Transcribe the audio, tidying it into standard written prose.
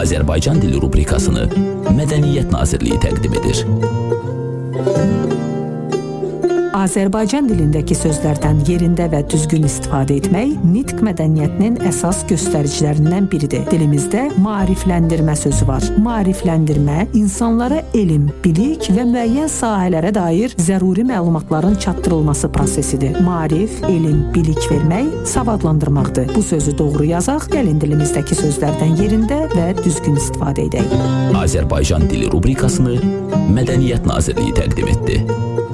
Azərbaycan dili rubrikasını Mədəniyyət Nazirliyi təqdim edir. Azərbaycan dilindəki sözlərdən yerində və düzgün istifadə etmək nitq mədəniyyətinin əsas göstəricilərindən biridir. Dilimizdə maarifləndirmə sözü var. Maarifləndirmə insanlara elm, bilik və müəyyən sahələrə dair zəruri məlumatların çatdırılması prosesidir. Maarif, elm, bilik vermək savadlandırmaqdır. Bu sözü doğru yazaq, gəlin dilimizdəki sözlərdən yerində və düzgün istifadə edək. Azərbaycan dili rubrikasını Mədəniyyət Nazirliyi təqdim etdi.